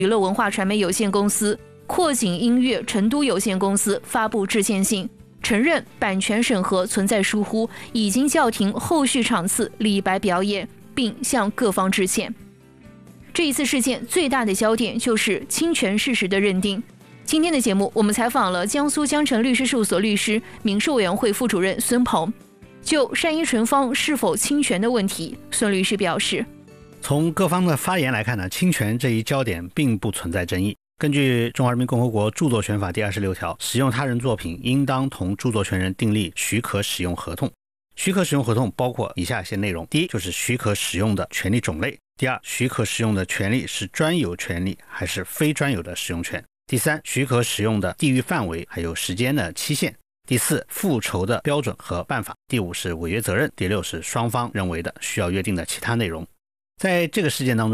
娱乐文化传媒有限公司、阔景音乐成都有限公司发布致歉信，承认版权审核存在疏忽，已经叫停后续场次李白表演，并向各方致歉。这一次事件最大的焦点就是侵权事实的认定。今天的节目，我们采访了江苏江城律师事务所律师、民事委员会副主任孙鹏。就单依纯方是否侵权的问题，孙律师表示， 从各方的发言来看呢，侵权这一焦点并不存在争议。根据《中华人民共和国著作权法》第26条，使用他人作品应当同著作权人订立许可使用合同。许可使用合同包括以下一些内容：第一，就是许可使用的权利种类；第二，许可使用的权利是专有权利还是非专有的使用权；第三，许可使用的地域范围还有时间的期限；第四，复仇的标准和办法；第五是违约责任；第六是双方认为的需要约定的其他内容。在这个事件当中，